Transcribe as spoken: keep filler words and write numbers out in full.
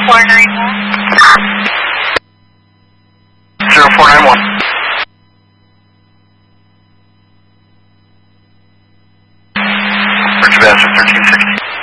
four nine one. zero four nine one. Richard Bassett, thirteen sixty.